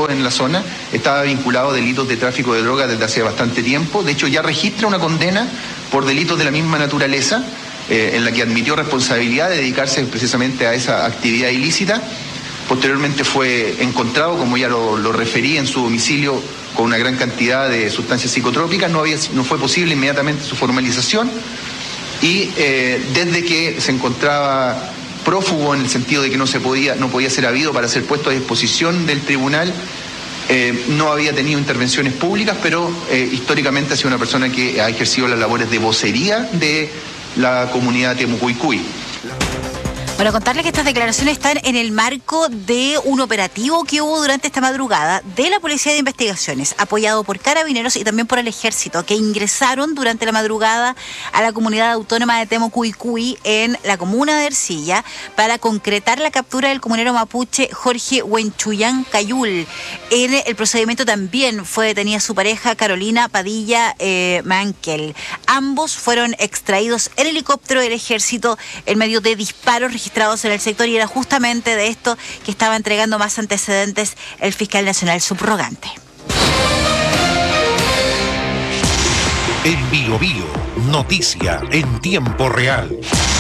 delictivos en la zona, estaba vinculado a delitos de tráfico de drogas desde hace bastante tiempo. De hecho, ya registra una condena por delitos de la misma naturaleza, en la que admitió responsabilidad de dedicarse precisamente a esa actividad ilícita. Posteriormente fue encontrado, como ya lo referí, en su domicilio con una gran cantidad de sustancias psicotrópicas. No fue posible inmediatamente su formalización y desde que se encontraba prófugo, en el sentido de que no podía ser habido para ser puesto a disposición del tribunal, no había tenido intervenciones públicas, pero históricamente ha sido una persona que ha ejercido las labores de vocería de la comunidad Temucuicui. Bueno, contarles que estas declaraciones están en el marco de un operativo que hubo durante esta madrugada de la Policía de Investigaciones, apoyado por Carabineros y también por el Ejército, que ingresaron durante la madrugada a la comunidad autónoma de Temucuicui en la comuna de Ercilla para concretar la captura del comunero mapuche Jorge Huenchuyán Cayul. En el procedimiento también fue detenida su pareja Carolina Padilla Mankel. Ambos fueron extraídos en helicóptero del Ejército en medio de disparos registrados en el sector, y era justamente de esto que estaba entregando más antecedentes el fiscal nacional subrogante. En Bio Bio, noticia en tiempo real.